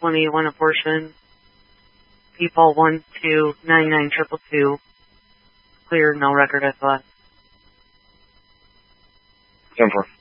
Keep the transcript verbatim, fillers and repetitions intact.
twenty-one abortion. People one two nine nine triple two. Clear, no record at the last. ten four.